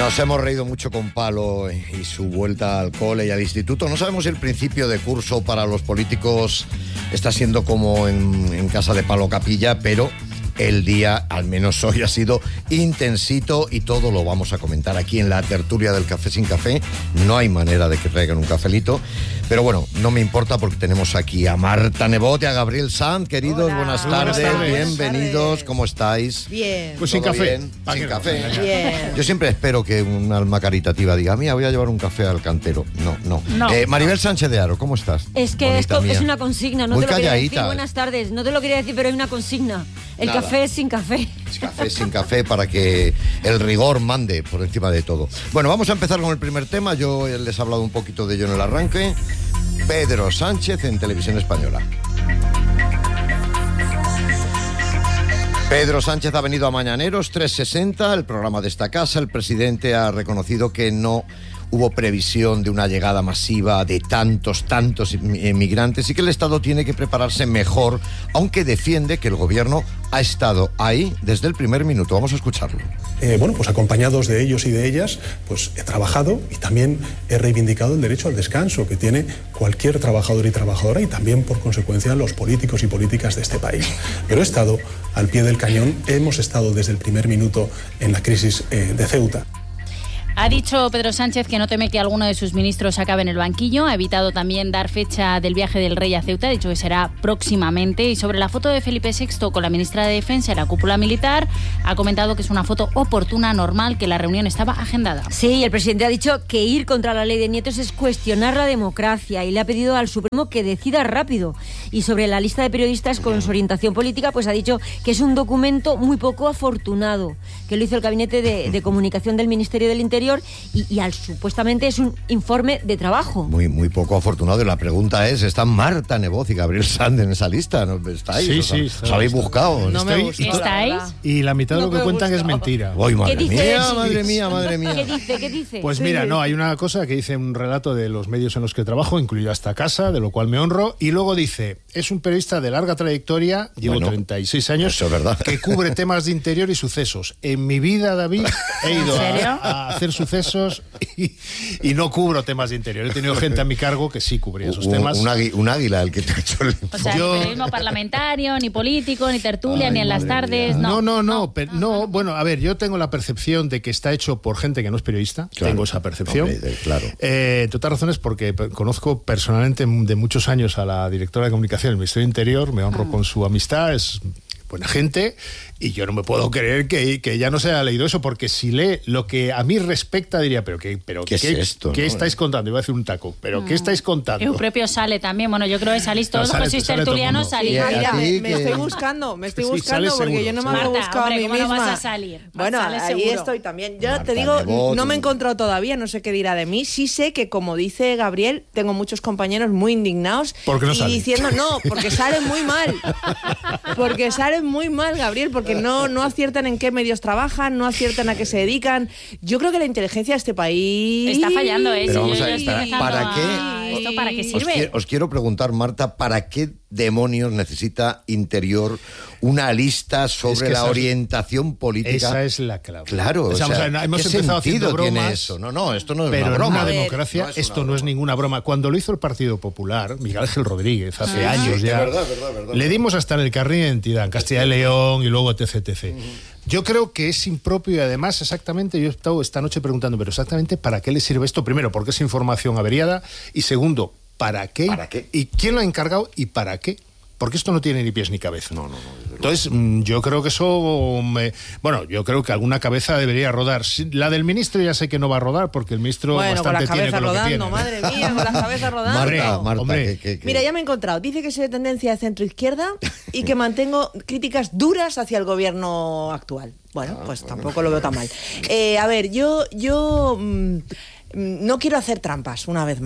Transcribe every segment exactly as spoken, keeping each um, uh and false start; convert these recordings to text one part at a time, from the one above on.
Nos hemos reído mucho con Palo y su vuelta al cole y al instituto. No sabemos si el principio de curso para los políticos está siendo como en, en casa de Palo Capilla, pero el día, al menos hoy, ha sido intensito y todo lo vamos a comentar aquí en la tertulia del Café sin Café. No hay manera de que traigan un cafelito, pero bueno, no me importa porque tenemos aquí a Marta Nebot y a Gabriel Sanz. Queridos, Hola. buenas Buenas tardes, tardes. bienvenidos, Buenas tardes. ¿cómo estáis? Bien. Pues sin café. Bien? Sin café. Bien. Yo siempre espero que un alma caritativa diga, mira, voy a llevar un café al cantero. No, no. No. Eh, Maribel Sánchez de Haro, ¿cómo estás? Es que Bonita esto mía. es una consigna, no Muy te lo quería decir. calladita. Buenas tardes, no te lo quería decir, pero hay una consigna. El Nada. café es sin café. Café sin café para que el rigor mande por encima de todo. Bueno, vamos a empezar con el primer tema. Yo les he hablado un poquito de ello en el arranque. Pedro Sánchez en Televisión Española. Pedro Sánchez ha venido a Mañaneros trescientos sesenta, el programa de esta casa. El presidente ha reconocido que no hubo previsión de una llegada masiva de tantos, tantos inmigrantes y que el Estado tiene que prepararse mejor, aunque defiende que el gobierno ha estado ahí desde el primer minuto. Vamos a escucharlo. Eh, bueno, pues acompañados de ellos y de ellas, pues he trabajado y también he reivindicado el derecho al descanso que tiene cualquier trabajador y trabajadora y también, por consecuencia, los políticos y políticas de este país. Pero he estado al pie del cañón, hemos estado desde el primer minuto en la crisis eh, de Ceuta. Ha dicho Pedro Sánchez que no teme que alguno de sus ministros acabe en el banquillo. Ha evitado también dar fecha del viaje del rey a Ceuta. Ha dicho que será próximamente. Y sobre la foto de Felipe sexto con la ministra de Defensa en la cúpula militar, ha comentado que es una foto oportuna, normal, que la reunión estaba agendada. Sí, y el presidente ha dicho que ir contra la ley de nietos es cuestionar la democracia y le ha pedido al Supremo que decida rápido. Y sobre la lista de periodistas con su orientación política, pues ha dicho que es un documento muy poco afortunado, que lo hizo el Gabinete de, de Comunicación del Ministerio del Interior y, y al, supuestamente es un informe de trabajo. Muy, muy poco afortunado. Y la pregunta es, ¿están Marta Nebot y Gabriel Sanz en esa lista? ¿No estáis? Sí, ¿Os, sí, os está, habéis está. buscado? No me Estoy- gusta, y- la ¿Estáis? verdad. Y la mitad de No lo que me cuentan gusta. es mentira. ¡Ay, madre ¿Qué dice? mía, Sí. madre mía, madre mía! ¿Qué dice? ¿Qué dice? Pues Sí. mira, no, hay una cosa que dice un relato de los medios en los que trabajo, incluida esta casa, de lo cual me honro, y luego dice, es un periodista de larga trayectoria, llevo Bueno, treinta y seis años, eso es verdad. que cubre temas de interior y sucesos. En mi vida, David, he ido serio? a, a hacer sucesos y, y no cubro temas de interior. He tenido gente a mi cargo que sí cubría esos Un, temas. un águi- un águila el que te ha hecho el... O sea, Yo- ni periodismo parlamentario, ni político, ni tertulia, Ay, ni en las madre tardes. mía. No, No, no, no, pe- no, bueno, a ver, yo tengo la percepción de que está hecho por gente que no es periodista, Claro. tengo esa percepción. Hombre, de- claro. Eh, entre otras razones porque pe- conozco personalmente de muchos años a la directora de comunicación del Ministerio del Interior, me honro con su amistad, es buena gente, y yo no me puedo creer que, que ella no se haya leído eso, porque si lee lo que a mí respecta diría, pero qué, pero ¿Qué es esto, ¿qué no? estáis contando? Iba a decir un taco, pero ¿qué estáis contando? Eupropio sale también. Bueno, yo creo que salís todos, sale- pues sois sale todo el tertulianos, mundo. salís. Y a- Mira, a ti me, me que- estoy buscando, me estoy Sí, buscando sales porque seguro, yo no me seguro. había Marta, buscado hombre, a mí ¿cómo no misma. vas a salir? Bueno, Sales ahí seguro. estoy también. Yo Marta te digo, Nebot, no me he un- encontrado todavía, no sé qué dirá de mí. Sí sé que, como dice Gabriel, tengo muchos compañeros muy indignados. ¿Por qué no y salen? diciendo, no, porque salen muy mal. Porque salen muy mal, Gabriel, porque no, no aciertan en qué medios trabajan, no aciertan a qué se dedican. Yo creo que la inteligencia de este país... Está fallando, ¿eh? Pero Sí, vamos yo a ver, estoy ¿para- empezando para a- qué? ¿Esto para qué Os, sirve? quiero, os quiero preguntar, Marta, ¿para qué demonios necesita Interior una lista sobre Es que la esa es- orientación política? Esa es la clave. Claro, o sea, vamos a ver, hemos ¿qué empezado sentido haciendo tiene bromas, eso? No, no, esto no es pero una en broma. una A ver, democracia no es esto una no es broma. ninguna broma. Cuando lo hizo el Partido Popular, Miguel Ángel Rodríguez, hace Ah. años Sí, ya, es verdad, es verdad, es verdad. le dimos hasta en el carnet de identidad, en Castilla y León y luego etc, etcétera. Yo creo que es impropio y además exactamente, yo he estado esta noche preguntando, pero exactamente ¿para qué le sirve esto? Primero, porque es información averiada y segundo, ¿para qué? ¿Para qué? ¿Y quién lo ha encargado y para qué? Porque esto no tiene ni pies ni cabeza. No, no, no. Entonces, mm, yo creo que eso... me- bueno, yo creo que alguna cabeza debería rodar. Sí, la del ministro ya sé que no va a rodar, porque el ministro Bueno, con bastante las tiene cabezas con lo que rodando, tiene. madre mía, con las cabezas rodando. Marta, Marta, Hombre, que- que- que- Mira, ya me he encontrado. Dice que soy de tendencia de centro-izquierda y que mantengo críticas duras hacia el gobierno actual. Bueno, pues tampoco lo veo tan mal. Eh, a ver, yo, yo mm, mm, no quiero hacer trampas, una vez más.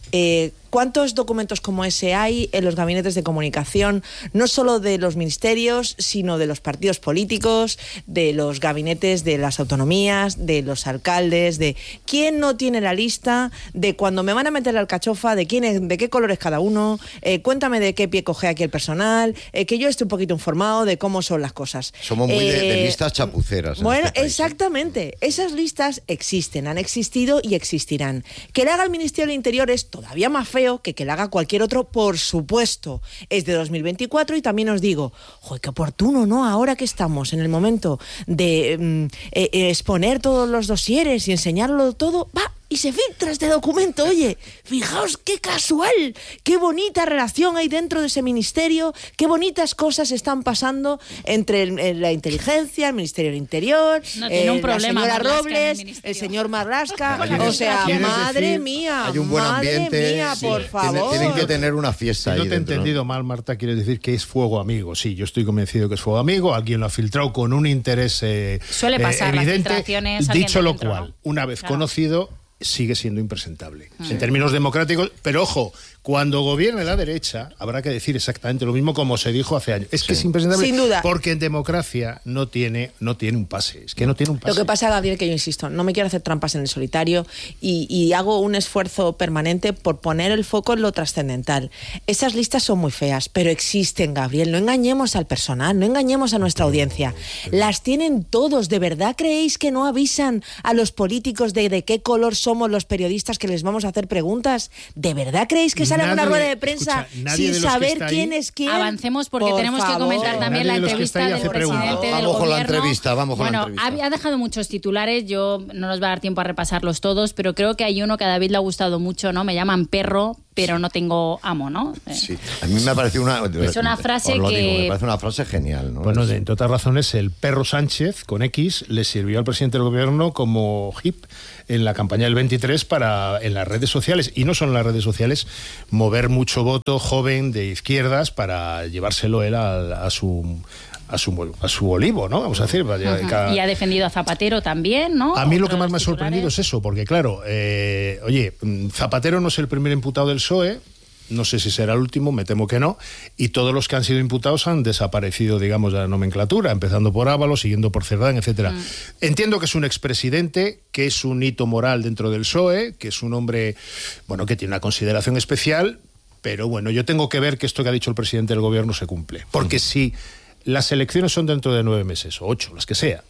Eh, ¿Cuántos documentos como ese hay en los gabinetes de comunicación, no solo de los ministerios, sino de los partidos políticos, de los gabinetes de las autonomías, de los alcaldes, de quién no tiene la lista, de cuando me van a meter la alcachofa, de quién es, de qué color es cada uno, eh, cuéntame de qué pie coge aquí el personal, eh, que yo esté un poquito informado de cómo son las cosas. Somos muy eh, de, de listas chapuceras. Bueno, en este país, exactamente. ¿eh? Esas listas existen, han existido y existirán. Que le haga el Ministerio del Interior es todavía más feo que que le haga cualquier otro, por supuesto. Es de dos mil veinticuatro y también os digo, joder, qué oportuno, ¿no? Ahora que estamos en el momento de mm, eh, eh, exponer todos los dosieres y enseñarlo todo, va, y se filtra este documento. Oye, fijaos qué casual, qué bonita relación hay dentro de ese ministerio, qué bonitas cosas están pasando entre el, el, la inteligencia, el Ministerio del Interior, no tiene eh, un problema, la señora Marlaska Robles, el, el señor Marlaska, Hay un- o sea, ¿Quieres madre decir, mía, hay un buen madre ambiente, mía, sí. por Tiene- favor. Tienen que tener una fiesta Si ahí no te he dentro, entendido mal, Marta, quiere decir que es fuego amigo. Sí, yo estoy convencido que es fuego amigo. Alguien lo ha filtrado con un interés eh, Suele pasar, eh, las evidente. filtraciones, alguien Dicho de lo dentro, cual, ¿no? una vez Claro. conocido, sigue siendo impresentable. En términos democráticos, pero ojo, cuando gobierne la derecha, habrá que decir exactamente lo mismo como se dijo hace años. Es que Sí. es impresentable. Sin duda. Porque en democracia no tiene, no tiene un pase. Es que no tiene un pase. Lo que pasa, Gabriel, que yo insisto, no me quiero hacer trampas en el solitario y, y hago un esfuerzo permanente por poner el foco en lo trascendental. Esas listas son muy feas, pero existen, Gabriel. No engañemos al personal, no engañemos a nuestra audiencia. Las tienen todos. ¿De verdad creéis que no avisan a los políticos de, de qué color somos los periodistas que les vamos a hacer preguntas? ¿De verdad creéis que salen a una Nadie- rueda de prensa escucha, nadie sin de los que saber está ahí- quién es quién? Avancemos porque Por tenemos que favor. comentar también la Nadie de los que entrevista está ahí del hace preguntas. presidente del Vamos con la gobierno. entrevista, vamos con la bueno, entrevista. ha, ha dejado muchos titulares, yo no nos va a dar tiempo a repasarlos todos, pero creo que hay uno que a David le ha gustado mucho, ¿no? Me llaman perro, pero no tengo amo, ¿no? Eh, Sí, a mí me parece una... Es una frase os lo que- digo, me parece una frase genial, ¿no? Bueno, Es- de, entre otras razones, el perro Sánchez, con X, le sirvió al presidente del gobierno como hip en la campaña del veintitrés para, en las redes sociales, y no solo en las redes sociales, mover mucho voto joven de izquierdas para llevárselo él a, a su... A su, a su olivo, ¿no? Vamos a decir. Vaya, Ujú. cada- Y ha defendido a Zapatero también, ¿no? A mí lo Otro que de más los me ha sorprendido titulares. es eso, porque claro, eh, oye, mm, Zapatero no es el primer imputado del P S O E, no sé si será el último, me temo que no, y todos los que han sido imputados han desaparecido, digamos, de la nomenclatura, empezando por Ábalos, siguiendo por Cerdán, etcétera. Mm. Entiendo que es un expresidente, que es un hito moral dentro del P S O E, que es un hombre, bueno, que tiene una consideración especial, pero bueno, yo tengo que ver que esto que ha dicho el presidente del gobierno se cumple, porque si las elecciones son dentro de nueve meses, o ocho, las que sean,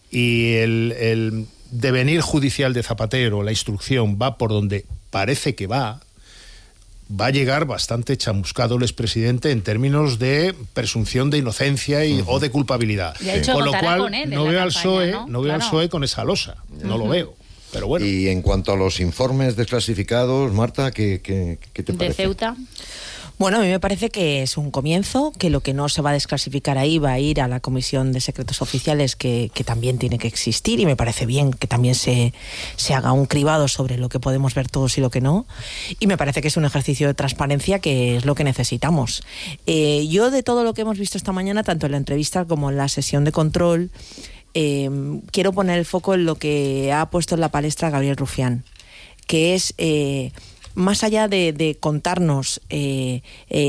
y el, el devenir judicial de Zapatero, la instrucción, va por donde parece que va, va a llegar bastante chamuscado el expresidente en términos de presunción de inocencia y, o de culpabilidad. De hecho, con lo contará cual, con él en no la veo al campaña, P S O E, ¿no? no veo al Claro. P S O E con esa losa, no lo veo. Pero bueno. Y en cuanto a los informes desclasificados, Marta, ¿qué, qué, qué te De parece? Ceuta. Bueno, a mí me parece que es un comienzo, que lo que no se va a desclasificar ahí va a ir a la Comisión de Secretos Oficiales, que, que también tiene que existir, y me parece bien que también se, se haga un cribado sobre lo que podemos ver todos y lo que no. Y me parece que es un ejercicio de transparencia que es lo que necesitamos. Eh, yo, de todo lo que hemos visto esta mañana, tanto en la entrevista como en la sesión de control, eh, quiero poner el foco en lo que ha puesto en la palestra Gabriel Rufián, que es... Eh, más allá de, de contarnos eh,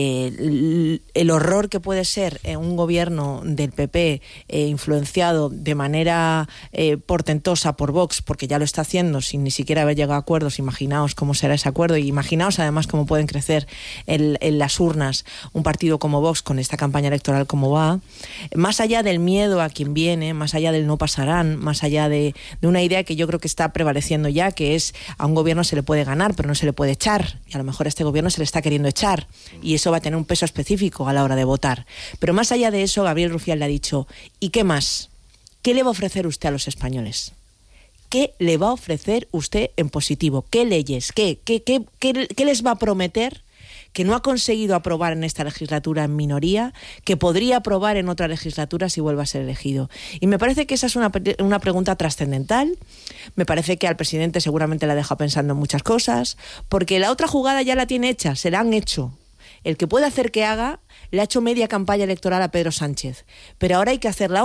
eh, el horror que puede ser eh, un gobierno del P P eh, influenciado de manera eh, portentosa por Vox, porque ya lo está haciendo sin ni siquiera haber llegado a acuerdos, imaginaos cómo será ese acuerdo, y imaginaos además cómo pueden crecer en, en las urnas un partido como Vox con esta campaña electoral como va, más allá del miedo a quien viene, más allá del no pasarán, más allá de, de una idea que yo creo que está prevaleciendo ya, que es a un gobierno se le puede ganar, pero no se le puede echar, y a lo mejor a este gobierno se le está queriendo echar, y eso va a tener un peso específico a la hora de votar. Pero más allá de eso, Gabriel Rufián le ha dicho, ¿y qué más? ¿Qué le va a ofrecer usted a los españoles? ¿Qué le va a ofrecer usted en positivo? ¿Qué leyes? ¿Qué, qué, qué, qué, qué les va a prometer que no ha conseguido aprobar en esta legislatura en minoría, que podría aprobar en otra legislatura si vuelve a ser elegido? Y me parece que esa es una, una pregunta trascendental. Me parece que al presidente seguramente la deja pensando en muchas cosas, porque la otra jugada ya la tiene hecha, se la han hecho. El que puede hacer que haga, le ha hecho media campaña electoral a Pedro Sánchez. Pero ahora hay que hacer la otra.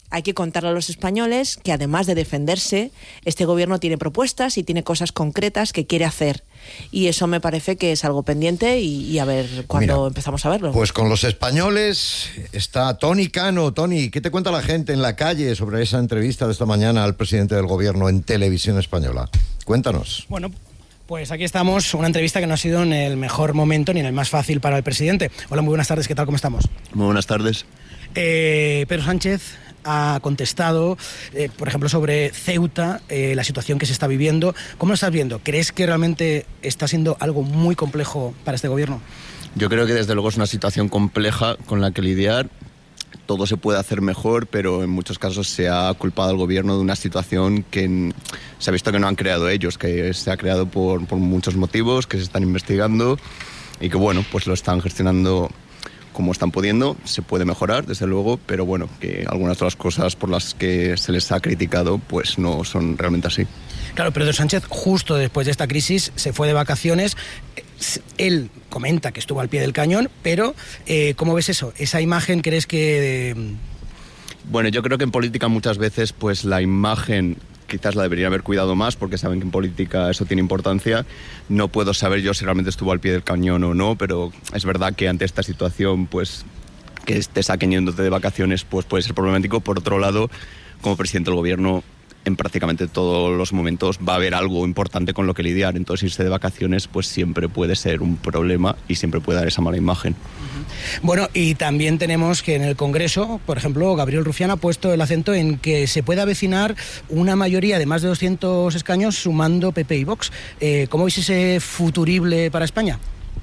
hay que contarle a los españoles que además de defenderse, este gobierno tiene propuestas y tiene cosas concretas que quiere hacer. Y eso me parece que es algo pendiente y, y a ver cuándo Mira, empezamos a verlo. Pues con los españoles está Toni Cano. Toni, ¿qué te cuenta la gente en la calle sobre esa entrevista de esta mañana al presidente del gobierno en Televisión Española? Cuéntanos. Bueno, pues aquí estamos, una entrevista que no ha sido en el mejor momento ni en el más fácil para el presidente. Hola, muy buenas tardes, ¿qué tal? ¿Cómo estamos? Muy buenas tardes. Eh, Pedro Sánchez ha contestado, eh, por ejemplo, sobre Ceuta, eh, la situación que se está viviendo. ¿Cómo lo estás viendo? ¿Crees que realmente está siendo algo muy complejo para este gobierno? Yo creo que desde luego es una situación compleja con la que lidiar. Todo se puede hacer mejor, pero en muchos casos se ha culpado al gobierno de una situación que se ha visto que no han creado ellos, que se ha creado por, por muchos motivos, que se están investigando y que, bueno, pues lo están gestionando como están pudiendo. Se puede mejorar, desde luego, pero bueno, que algunas de las cosas por las que se les ha criticado pues no son realmente así. Claro, Pedro Sánchez, justo después de esta crisis, se fue de vacaciones. Él comenta que estuvo al pie del cañón, pero eh, ¿cómo ves eso? ¿Esa imagen crees que...? Eh... Bueno, yo creo que en política muchas veces pues la imagen quizás la debería haber cuidado más, porque saben que en política eso tiene importancia. No puedo saber yo si realmente estuvo al pie del cañón o no, pero es verdad que ante esta situación, pues que te saquen yéndote de vacaciones, pues puede ser problemático. Por otro lado, como presidente del gobierno, en prácticamente todos los momentos va a haber algo importante con lo que lidiar. Entonces irse de vacaciones pues siempre puede ser un problema y siempre puede dar esa mala imagen. Uh-huh. Bueno, y también tenemos que en el Congreso, por ejemplo, Gabriel Rufián ha puesto el acento en que se puede avecinar una mayoría de más de doscientos escaños sumando P P y Vox. Eh, ¿Cómo veis ese futurible para España?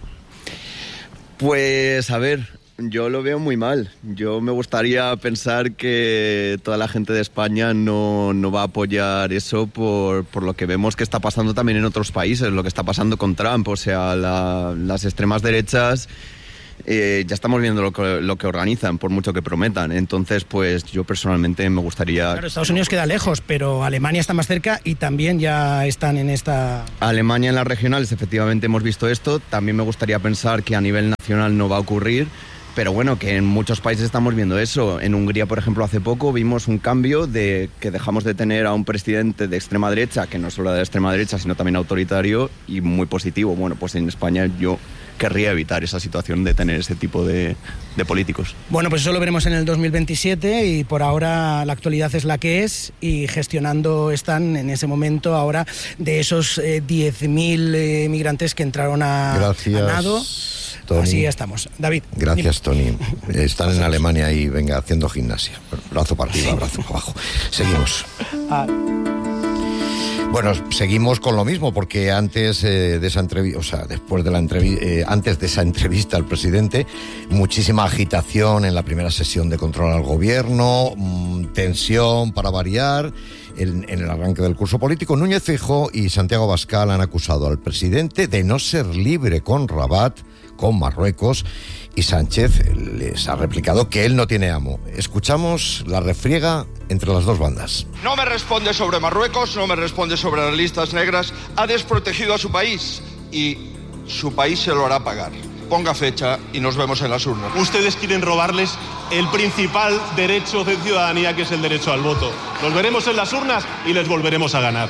Pues a ver... Yo lo veo muy mal. Yo me gustaría pensar que toda la gente de España no, no va a apoyar eso por, por lo que vemos que está pasando también en otros países, lo que está pasando con Trump. O sea, la, las extremas derechas, eh, ya estamos viendo lo que, lo que organizan, por mucho que prometan. Entonces, pues yo personalmente me gustaría... Claro, Estados Unidos queda lejos, pero Alemania está más cerca y también ya están en esta... Alemania en las regionales, efectivamente hemos visto esto. También me gustaría pensar que a nivel nacional no va a ocurrir. Pero bueno, que en muchos países estamos viendo eso. En Hungría, por ejemplo, hace poco vimos un cambio de que dejamos de tener a un presidente de extrema derecha, que no solo era de extrema derecha, sino también autoritario y muy positivo. Bueno, pues en España yo querría evitar esa situación de tener ese tipo de, de políticos. Bueno, pues eso lo veremos en el dos mil veintisiete y por ahora la actualidad es la que es y gestionando están en ese momento ahora de esos eh, diez mil eh, migrantes que entraron a, Gracias. a nado. Tony. Así estamos. David. Gracias, Tony. Están en Alemania y venga, haciendo gimnasia. Brazo para arriba, brazo para abajo. Seguimos. Ah. Bueno, seguimos con lo mismo, porque antes eh, de esa entrevista, o sea, después de la entrevista, eh, antes de esa entrevista al presidente, muchísima agitación en la primera sesión de control al gobierno, mmm, tensión para variar. En, en el arranque del curso político, Núñez Feijóo y Santiago Abascal han acusado al presidente de no ser libre con Rabat, con Marruecos, y Sánchez les ha replicado que él no tiene amo. Escuchamos la refriega entre las dos bandas. No me responde sobre Marruecos, no me responde sobre las listas negras, ha desprotegido a su país y su país se lo hará pagar. Ponga fecha y nos vemos en las urnas. Ustedes quieren robarles el principal derecho de ciudadanía, que es el derecho al voto. Nos veremos en las urnas y les volveremos a ganar.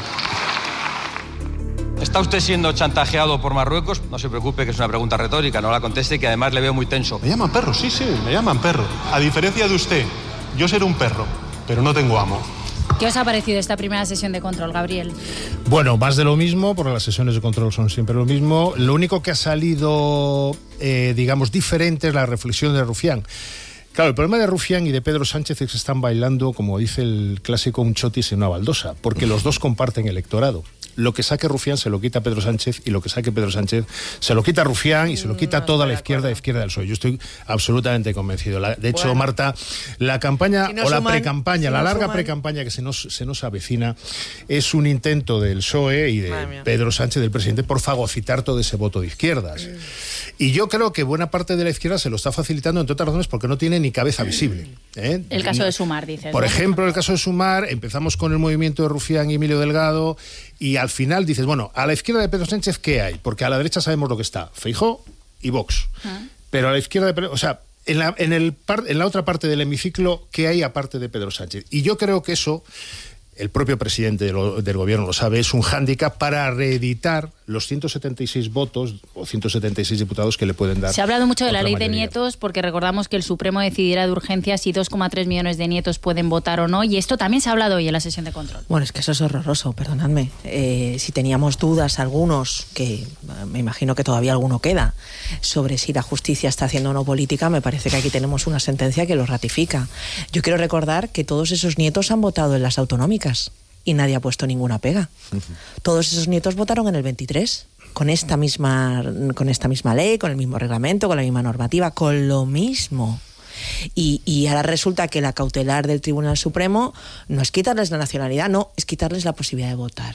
¿Está usted siendo chantajeado por Marruecos? No se preocupe, que es una pregunta retórica, no la conteste, que además le veo muy tenso. Me llaman perro, sí, sí, me llaman perro. A diferencia de usted, yo seré un perro, pero no tengo amo. ¿Qué os ha parecido esta primera sesión de control, Gabriel? Bueno, más de lo mismo, porque las sesiones de control son siempre lo mismo. Lo único que ha salido, eh, digamos, diferente es la reflexión de Rufián. Claro, el problema de Rufián y de Pedro Sánchez es que están bailando, como dice el clásico, un chotis en una baldosa, porque los dos comparten electorado. Lo que saque Rufián se lo quita Pedro Sánchez y lo que saque Pedro Sánchez se lo quita Rufián y se lo quita toda la izquierda de izquierda del P S O E. Yo estoy absolutamente convencido. La, de hecho, bueno, Marta, la campaña si no o la suman, precampaña, si la no larga suman. precampaña que se nos, se nos avecina es un intento del P S O E y de Pedro Sánchez, del presidente, por fagocitar todo ese voto de izquierdas. Mm. Y yo creo que buena parte de la izquierda se lo está facilitando, entre otras razones, porque no tiene ni cabeza visible. ¿eh? El caso de Sumar, dices. Por ¿no? ejemplo, el caso de Sumar, empezamos con el movimiento de Rufián y Emilio Delgado, y al final dices, bueno, a la izquierda de Pedro Sánchez, ¿qué hay? Porque a la derecha sabemos lo que está, Feijóo y Vox. ¿Ah? Pero a la izquierda de Pedro, o sea, en la, en, el par, en la otra parte del hemiciclo, ¿qué hay aparte de Pedro Sánchez? Y yo creo que eso, el propio presidente de lo, del gobierno lo sabe, es un hándicap para reeditar los ciento setenta y seis votos o ciento setenta y seis diputados que le pueden dar. Se ha hablado mucho de la ley mayoría. de nietos, porque recordamos que el Supremo decidirá de urgencia si dos coma tres millones de nietos pueden votar o no, y esto también se ha hablado hoy en la sesión de control. Bueno, es que eso es horroroso, perdonadme. Eh, si teníamos dudas algunos, que me imagino que todavía alguno queda, sobre si la justicia está haciendo o no política, me parece que aquí tenemos una sentencia que lo ratifica. Yo quiero recordar que todos esos nietos han votado en las autonómicas y nadie ha puesto ninguna pega. Uh-huh. Todos esos nietos votaron en el veintitrés, con esta misma, con esta misma ley, con el mismo reglamento, con la misma normativa, con lo mismo. Y, y ahora resulta que la cautelar del Tribunal Supremo no es quitarles la nacionalidad, no, es quitarles la posibilidad de votar.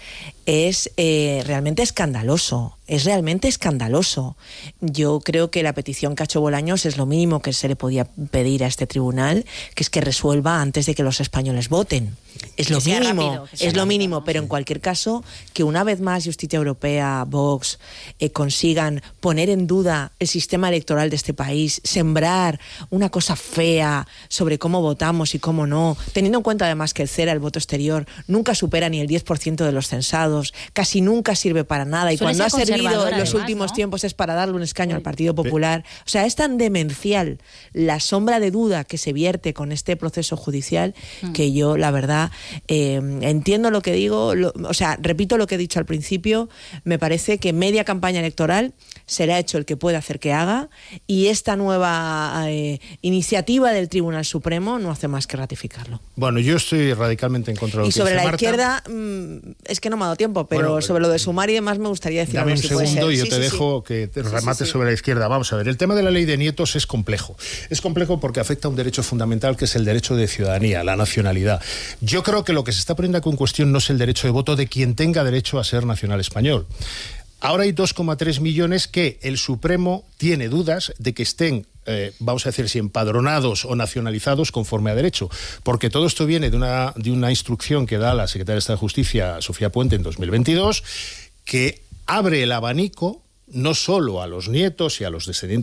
Es eh, realmente escandaloso, es realmente escandaloso. Yo creo que la petición que ha hecho Bolaños es lo mínimo que se le podía pedir a este tribunal, que es que resuelva antes de que los españoles voten. Es lo mínimo, es lo mínimo, pero en cualquier caso, que una vez más Justicia Europea, Vox, eh, consigan poner en duda el sistema electoral de este país, sembrar una cosa fea sobre cómo votamos y cómo no, teniendo en cuenta además que el CERA, el voto exterior, nunca supera ni el diez por ciento de los censados, casi nunca sirve para nada, y Suele cuando ha servido en los además, últimos ¿no? tiempos es para darle un escaño al Partido Popular. O sea, es tan demencial la sombra de duda que se vierte con este proceso judicial mm. que yo, la verdad, eh, entiendo lo que digo, lo, o sea, repito lo que he dicho al principio, me parece que media campaña electoral se le ha hecho el que puede hacer que haga, y esta nueva eh, iniciativa del Tribunal Supremo no hace más que ratificarlo. Bueno, yo estoy radicalmente en contra de lo y que sobre dice la Marta. izquierda, mmm, es que no me ha dado tiempo, pero bueno, sobre lo de sumar y demás me gustaría decir dame algo. un si puede segundo ser. y yo sí, te sí, dejo sí. que te Sí, remates sí, sí. sobre la izquierda. Vamos a ver, el tema de la ley de nietos es complejo. Es complejo porque afecta a un derecho fundamental, que es el derecho de ciudadanía, la nacionalidad. Yo creo que lo que se está poniendo aquí en cuestión no es el derecho de voto de quien tenga derecho a ser nacional español. Ahora hay dos coma tres millones que el Supremo tiene dudas de que estén, eh, vamos a decir, si empadronados o nacionalizados conforme a derecho, porque todo esto viene de una, de una instrucción que da la secretaria de Estado de Justicia, Sofía Puente, en dos mil veintidós, que abre el abanico no solo a los nietos y a los descendientes